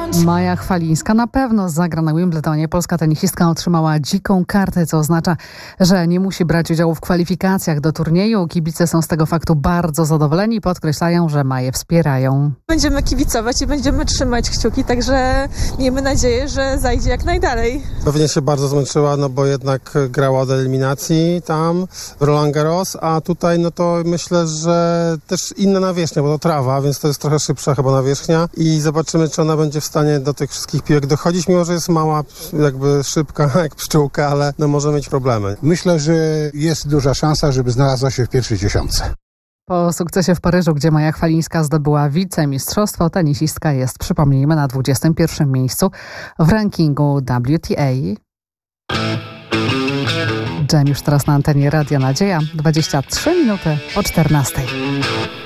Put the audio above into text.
Maja Chwalińska na pewno zagra na Wimbledonie. Polska tenisistka otrzymała dziką kartę, co oznacza, że nie musi brać udziału w kwalifikacjach do turnieju. Kibice są z tego faktu bardzo zadowoleni i podkreślają, że Maję wspierają. Będziemy kibicować i będziemy trzymać kciuki, także miejmy nadzieję, że zajdzie jak najdalej. Pewnie się bardzo zmęczyła, no bo jednak grała od eliminacji tam w Roland Garros, a tutaj no to myślę, że też inna nawierzchnia, bo to trawa, więc to jest trochę szybsza chyba nawierzchnia i zobaczymy, czy ona będzie w stanie do tych wszystkich piłek dochodzić, mimo że jest mała, jakby szybka jak pszczółka, ale no może mieć problemy. Myślę, że jest duża szansa, żeby znalazła się w pierwszej dziesiątce. Po sukcesie w Paryżu, gdzie Maja Chwalińska zdobyła wicemistrzostwo, tenisistka jest, przypomnijmy, na 21. miejscu w rankingu WTA. Dżem już teraz na antenie Radia Nadzieja, 23 minuty po 14.